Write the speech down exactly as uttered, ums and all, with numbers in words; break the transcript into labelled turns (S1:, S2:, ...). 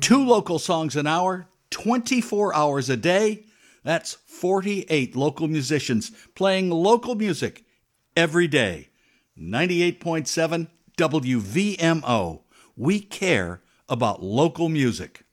S1: Two local songs an hour, twenty-four hours a day. That's forty-eight local musicians playing local music every day. ninety-eight point seven W V M O. We care about local music.